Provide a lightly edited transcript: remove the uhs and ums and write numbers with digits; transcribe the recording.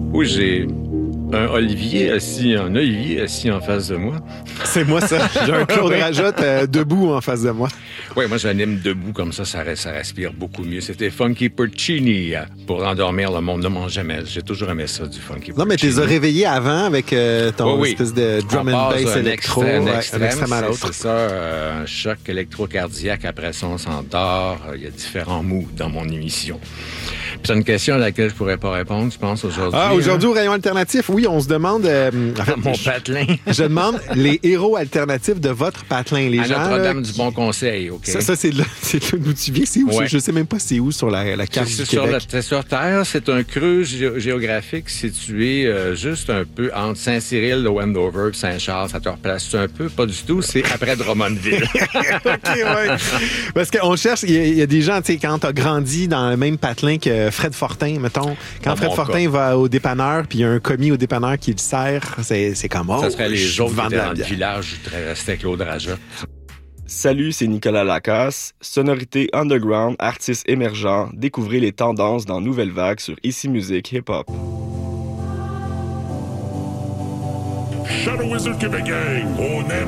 Oui, j'ai un olivier assis en face de moi. C'est moi, ça. J'ai un Claude Rajotte debout en face de moi. Oui, moi, j'anime debout comme ça respire beaucoup mieux. C'était Funky Porcini pour endormir le monde. Ne mange jamais. J'ai toujours aimé ça, du Funky Porcini. Non, mais tu les as réveillés avant avec ton espèce de drum and bass électro. Un extrême à l'autre. C'est ça, un choc électrocardiaque. Après ça, on s'endort. Il y a différents moods dans mon émission. Puis c'est une question à laquelle je pourrais pas répondre, je pense, aujourd'hui. Ah, aujourd'hui, au rayon alternatif, oui, on se demande... mon patelin. Je demande les héros alternatifs de votre patelin. Les à gens, Notre-Dame du Bon Conseil, OK? Ça c'est là d'où tu viens. C'est où? Ouais. Je sais même pas c'est où sur la carte du Québec. C'est sur Terre. C'est un creux géographique situé juste un peu entre Saint-Cyril, le Wendover et Saint-Charles. Ça te replace un peu? Pas du tout. C'est après Drummondville. OK, ouais. Parce qu'on cherche... Il y a des gens, tu sais, quand t'as grandi dans le même patelin que Fred Fortin, mettons. Quand Fred Fortin va au dépanneur, puis il y a un commis au dépanneur qui le sert, c'est comme... Ça serait les autres qui étaient dans le village où restait Claude Rajotte. Salut, c'est Nicolas Lacasse. Sonorité underground, artiste émergent. Découvrez les tendances dans Nouvelle Vague sur Ici Musique Hip Hop. Shadow Wizard Québec Gang, on aime